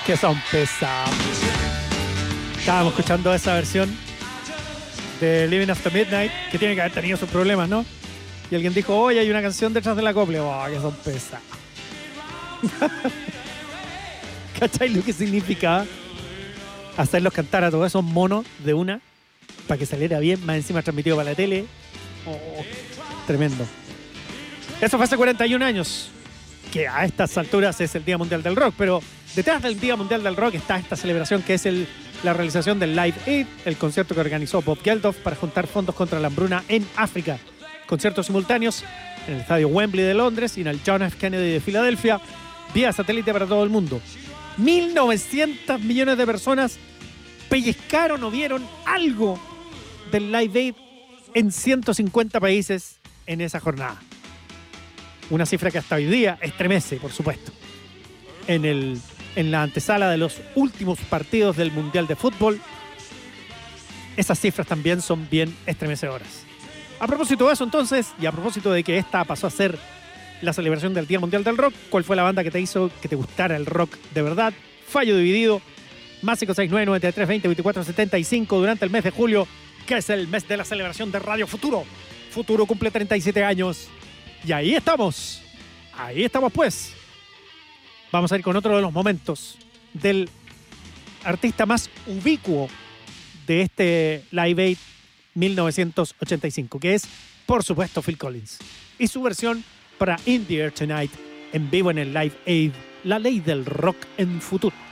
Que son pesados. Estábamos escuchando esa versión de Living After Midnight, que tiene que haber tenido sus problemas, ¿no? Y alguien dijo, oye, hay una canción detrás del acople. Oh, que son pesados. ¿Cachai lo que significa hacerlos cantar a todos esos monos de una para que saliera bien, más encima transmitido para la tele? Oh, tremendo. Eso fue hace 41 años, que a estas alturas es el Día Mundial del Rock, pero detrás del Día Mundial del Rock está esta celebración que es la realización del Live Aid, el concierto que organizó Bob Geldof para juntar fondos contra la hambruna en África. Conciertos simultáneos en el estadio Wembley de Londres y en el John F. Kennedy de Filadelfia, vía satélite para todo el mundo. 1.900 millones de personas pellizcaron o vieron algo del Live Aid en 150 países en esa jornada. Una cifra que hasta hoy día estremece, por supuesto. En la antesala de los últimos partidos del Mundial de Fútbol, esas cifras también son bien estremecedoras. A propósito de eso, entonces, y a propósito de que esta pasó a ser la celebración del Día Mundial del Rock, ¿cuál fue la banda que te hizo que te gustara el rock de verdad? Fallo Dividido, más 569-9320-2475 durante el mes de julio, que es el mes de la celebración de Radio Futuro. Futuro cumple 37 años. Y ahí estamos pues. Vamos a ir con otro de los momentos del artista más ubicuo de este Live Aid 1985, que es, por supuesto, Phil Collins. Y su versión para In the Air Tonight, en vivo en el Live Aid, la ley del rock en futuro.